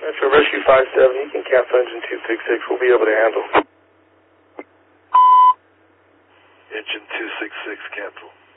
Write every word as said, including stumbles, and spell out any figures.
For Rescue five seven, you can cancel engine two six six. We'll be able to handle. Engine two six six, cancel.